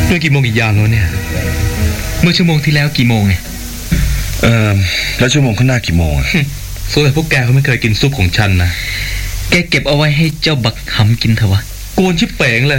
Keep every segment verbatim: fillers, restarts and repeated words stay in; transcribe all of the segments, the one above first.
เมื่อกี่โมงอีกอย่างแล้วเนี่ยเมื่อชั่วโมงที่แล้วกี่โมงไงเออแล้วชั่วโมงข้างหน้ากี่โมงอ่ะสงสัยพวกแกเขาไม่เคยกินซุปของฉันนะแกเก็บเอาไว้ให้เจ้าบักหำกินเถอะวะโกนชิบเป๋งเลย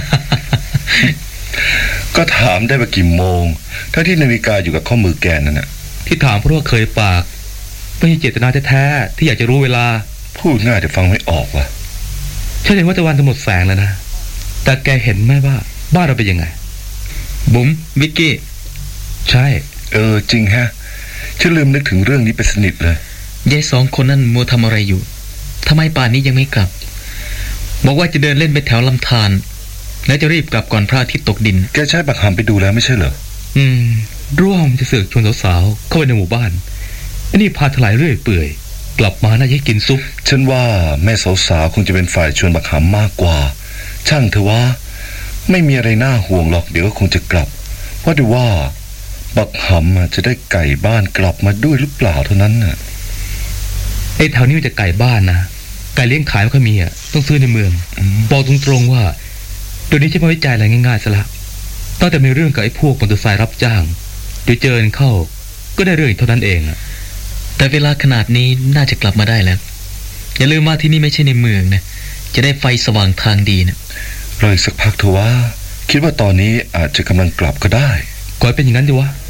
ก็ถามได้ว่ากี่โมงถ้าที่นาฬิกาอยู่กับข้อมือแกนั่นน่ะที่ถามเพราะว่าเคยปากไม่ใช่เจตนาแท้ๆที่อยากจะรู้เวลาพูดง่ายแต่ฟังไม่ออกว่ะฉันเห็นว่าตะวันจะหมดแสงแล้วนะแต่แกเห็นไหมว่าบ้านเราเป็นยังไงบุ๋มวิกกี้ใช่เออจริงฮะฉันลืมนึกถึงเรื่องนี้ไปสนิทเลยยายสองคนนั้นมัวทำอะไรอยู่ทำไมป่านนี้ยังไม่กลับบอกว่าจะเดินเล่นไปแถวลำธารแล้วจะรีบกลับก่อนพระอาทิตย์ตกดินแกใช้บักหำไปดูแล้วไม่ใช่เหรออืมร่วมจะเสือกชวนสาวๆเข้าไปในหมู่บ้านอันนี้พาถลายเรื่อยเปื่อยกลับมาน่าจะกินซุปฉันว่าแม่สาวๆคงจะเป็นฝ่ายชวนบักหำมากกว่าช่างเถอะว่าไม่มีอะไรน่าห่วงหรอกเดี๋ยวก็คงจะกลับว่าดูว่าบักหำจะได้ไก่บ้านกลับมาด้วยหรือเปล่าเท่านั้นน่ะไอ้แถวนี้มันจะไก่บ้านนะไก่เลี้ยงขายไม่ค่อยมีอ่ะต้องซื้อในเมืองบอกตรงๆว่าตัวนี้จะไม่ไว้ใจอะไรง่ายๆซะละตั้งแต่มีเรื่องกับไอ้พวกมอเตอร์ไซค์รับจ้างเดี๋ยวเจอเข้าก็ได้เรื่องเท่านั้นเองอ่ะแต่เวลาขนาดนี้น่าจะกลับมาได้แล้วอย่าลืมว่าที่นี่ไม่ใช่ในเมืองนะจะได้ไฟสว่างทางดีนะรออีกสักพักเถอะว่าคิดว่าตอนนี้อาจจะกำลังกลับก็ได้ก่อนเป็นอย่างนั้นดีวะ